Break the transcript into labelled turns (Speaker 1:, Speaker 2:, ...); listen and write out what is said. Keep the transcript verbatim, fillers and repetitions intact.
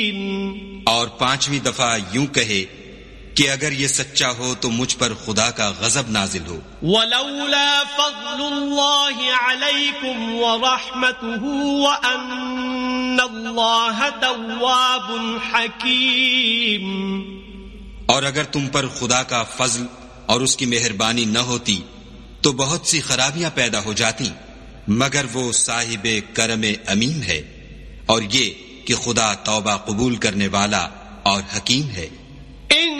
Speaker 1: और पांचवी दफा यूं कहे कि अगर ये सच्चा हो तो मुझ पर खुदा का गजब नाजिल हो।
Speaker 2: वलौला फज़्लुल्लाहि अलैकुम व रहमतुहु व अन्नल्लाह तव्वाबुन हकीम।
Speaker 1: और अगर तुम पर खुदा का फजल और उसकी मेहरबानी न होती तो बहुत सी खराबियां पैदा हो जाती, मगर वो साहिबे करम अमीन है, और ये कि खुदा तौबा कबूल करने वाला और हकीम है।